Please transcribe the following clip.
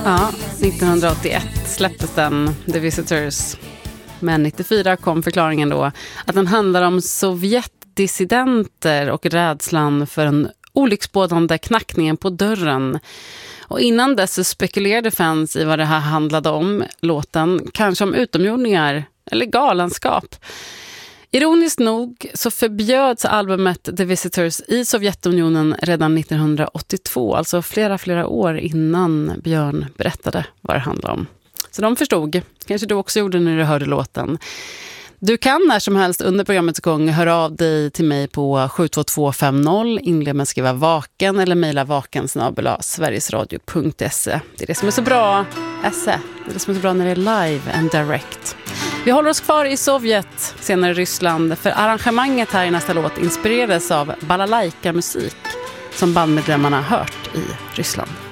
Ja, 1981 släpptes den, The Visitors. Men 94 kom förklaringen då att den handlar om Sovjetdissidenter och rädslan för en olycksbådande knackningen på dörren. Och innan dess så spekulerade fans i vad det här handlade om, låten, kanske om utomjordingar eller galenskap. Ironiskt nog så förbjöds albumet The Visitors i Sovjetunionen redan 1982, alltså flera år innan Björn berättade vad det handlade om. Så de förstod, kanske du också gjorde när du hörde låten. Du kan när som helst under programmets gång höra av dig till mig på 72250, inled med att skriva vaken eller mejla vaken@sverigesradio.se. Det är det som är så bra, det är det som är så bra när det är live and direct. Vi håller oss kvar i Sovjet, senare Ryssland, för arrangemanget här i nästa låt inspirerades av balalaika-musik som bandmedlemmarna hört i Ryssland.